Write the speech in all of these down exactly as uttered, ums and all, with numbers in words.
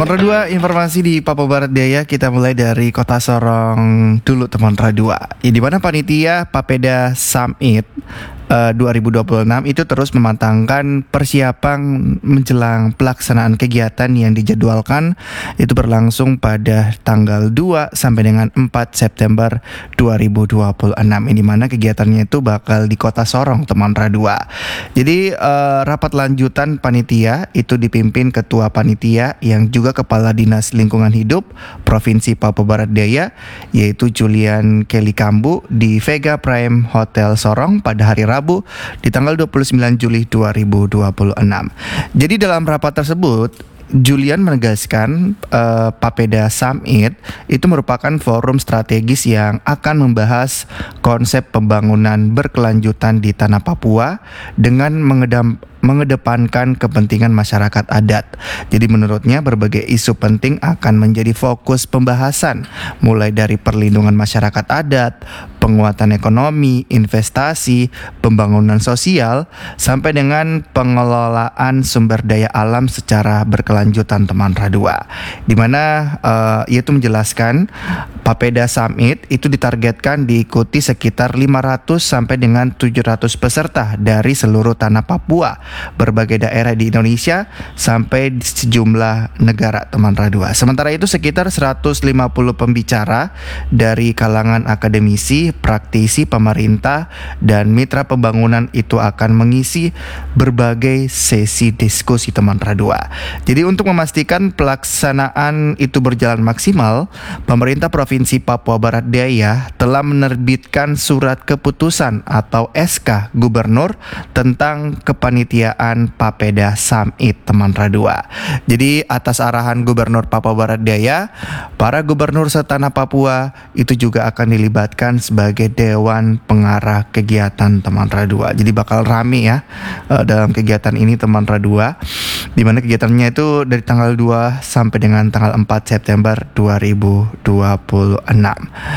Teman Radua, informasi di Papua Barat Daya, kita mulai dari Kota Sorong dulu teman Radua. Ya, di mana panitia Papeda Summit uh, dua ribu dua puluh enam itu terus mematangkan persiapan menjelang pelaksanaan kegiatan yang dijadwalkan itu berlangsung pada tanggal dua sampai dengan empat September dua ribu dua puluh enam. Ini mana kegiatannya itu bakal di Kota Sorong teman Radua. Jadi uh, rapat lanjutan panitia itu dipimpin ketua panitia yang juga Kepala Dinas Lingkungan Hidup Provinsi Papua Barat Daya, yaitu Julian Kelly Kambu di Vega Prime Hotel Sorong pada hari Rabu di tanggal dua puluh sembilan Juli dua ribu dua puluh enam. Jadi dalam rapat tersebut Julian menegaskan uh, Papeda Summit itu merupakan forum strategis yang akan membahas konsep pembangunan berkelanjutan di tanah Papua dengan mengedam mengedepankan kepentingan masyarakat adat. Jadi menurutnya berbagai isu penting akan menjadi fokus pembahasan, mulai dari perlindungan masyarakat adat, penguatan ekonomi, investasi, pembangunan sosial, sampai dengan pengelolaan sumber daya alam secara berkelanjutan teman Radua. Di mana uh, yaitu menjelaskan Papeda Summit itu ditargetkan diikuti sekitar lima ratus sampai dengan tujuh ratus peserta dari seluruh tanah Papua, berbagai daerah di Indonesia sampai di sejumlah negara teman Radua. Sementara itu sekitar seratus lima puluh pembicara dari kalangan akademisi, praktisi, pemerintah, dan mitra pembangunan itu akan mengisi berbagai sesi diskusi teman Radua. Jadi untuk memastikan pelaksanaan itu berjalan maksimal, pemerintah Provinsi Papua Barat Daya telah menerbitkan surat keputusan atau S K Gubernur tentang kepanitiaan Papeda Summit teman Radua. Jadi atas arahan Gubernur Papua Barat Daya, para gubernur setanah Papua itu juga akan dilibatkan sebagai dewan pengarah kegiatan teman Radua. Jadi bakal rame ya uh, dalam kegiatan ini teman Radua, di mana kegiatannya itu dari tanggal dua sampai dengan tanggal empat September dua ribu dua puluh enam.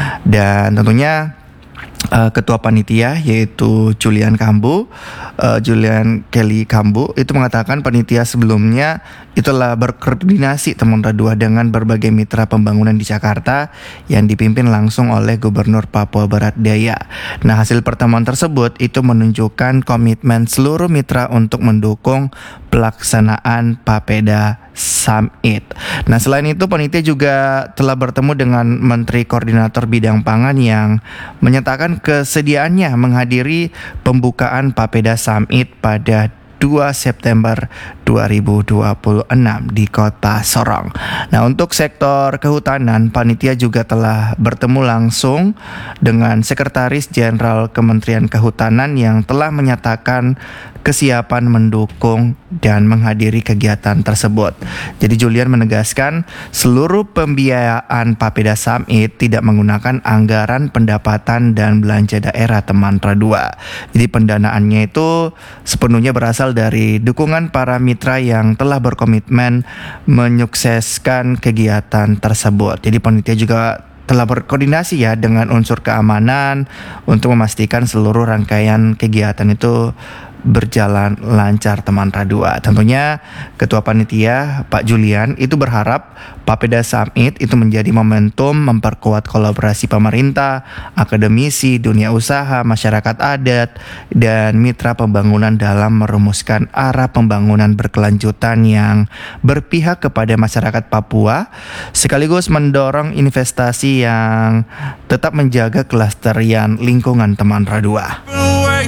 Dan tentunya Uh, ketua panitia yaitu Julian Kambu, uh, Julian Kelly Kambu itu mengatakan panitia sebelumnya itulah berkoordinasi teman Radua dengan berbagai mitra pembangunan di Jakarta yang dipimpin langsung oleh Gubernur Papua Barat Daya. Nah, hasil pertemuan tersebut itu menunjukkan komitmen seluruh mitra untuk mendukung pelaksanaan Papeda Summit. Nah, selain itu panitia juga telah bertemu dengan Menteri Koordinator Bidang Pangan yang menyatakan kesediaannya menghadiri pembukaan Papeda Summit pada dua September dua ribu dua puluh enam di Kota Sorong. Nah, untuk sektor kehutanan, panitia juga telah bertemu langsung dengan Sekretaris Jenderal Kementerian Kehutanan yang telah menyatakan kesiapan mendukung dan menghadiri kegiatan tersebut. Jadi Julian menegaskan seluruh pembiayaan Papeda Summit tidak menggunakan anggaran pendapatan dan belanja daerah teman Radua. Jadi pendanaannya itu sepenuhnya berasal dari dukungan para mitra yang telah berkomitmen menyukseskan kegiatan tersebut. Jadi panitia juga telah berkoordinasi ya dengan unsur keamanan untuk memastikan seluruh rangkaian kegiatan itu berjalan lancar teman Radua. Tentunya Ketua Panitia Pak Julian itu berharap Papeda Summit itu menjadi momentum memperkuat kolaborasi pemerintah, akademisi, dunia usaha, masyarakat adat, dan mitra pembangunan dalam merumuskan arah pembangunan berkelanjutan yang berpihak kepada masyarakat Papua, sekaligus mendorong investasi yang tetap menjaga kelestarian lingkungan teman Radua.